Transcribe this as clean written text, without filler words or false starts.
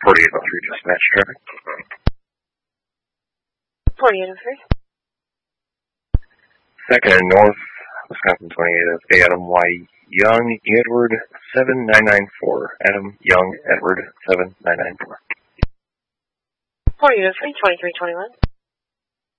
4803 dispatch traffic. 4803. Second and North, Wisconsin 28, Adam Y. Young, Edward 7994. Adam Young, Edward 7994. 4803, 2321.